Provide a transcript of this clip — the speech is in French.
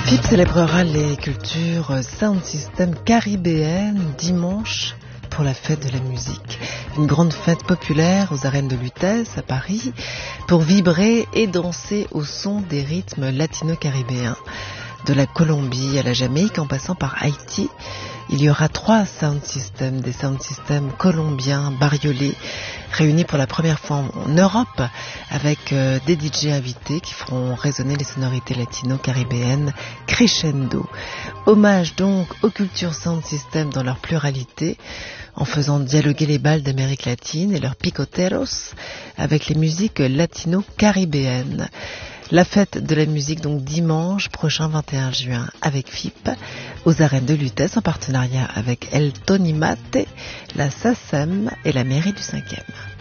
FIP célébrera les cultures Sound System caribéennes dimanche pour la fête de la musique. Une grande fête populaire aux arènes de Lutèce à Paris pour vibrer et danser au son des rythmes latino-caribéens. De la Colombie à la Jamaïque en passant par Haïti, il y aura 3 sound systems, des sound systems colombiens, bariolés, réunis pour la première fois en Europe avec des DJ invités qui feront résonner les sonorités latino-caribéennes crescendo. Hommage donc aux cultures sound system dans leur pluralité, en faisant dialoguer les balles d'Amérique latine et leurs picoteros avec les musiques latino-caribéennes. La fête de la musique donc dimanche prochain 21 juin avec FIP aux arènes de Lutèce en partenariat avec El Tonimate, la SACEM et la mairie du 5e.